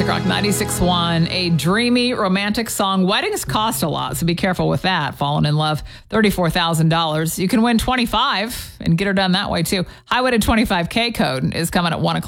Rock 96.1, a dreamy romantic song. Weddings cost a lot, so be careful with that. Falling in love, $34,000. You can win 25 and get her done that way too. Highway to 25K code is coming at 1 o'clock.